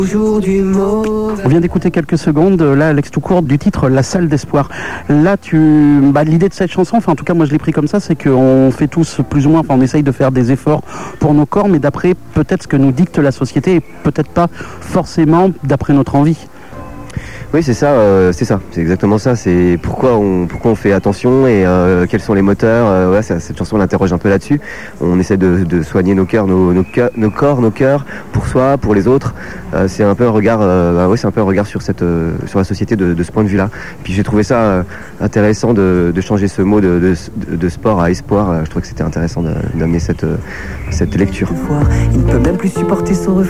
On vient d'écouter quelques secondes, là, Alex Toucourt, du titre La Salle d'Espoir. Là, l'idée de cette chanson, enfin, en tout cas, moi, je l'ai pris comme ça, c'est qu'on fait tous plus ou moins, enfin, on essaye de faire des efforts pour nos corps, mais d'après, peut-être, ce que nous dicte la société, et peut-être pas forcément d'après notre envie. Oui, c'est ça, c'est exactement ça. C'est pourquoi on fait attention et quels sont les moteurs. Cette chanson l'interroge un peu là-dessus. On essaie de soigner nos cœurs, nos corps, nos cœurs, pour soi, pour les autres. C'est un peu un regard, sur la société de ce point de vue-là. Puis j'ai trouvé ça intéressant de changer ce mot de sport à espoir. Je trouvais que c'était intéressant d'amener cette lecture. Il ne peut même plus supporter son reflet.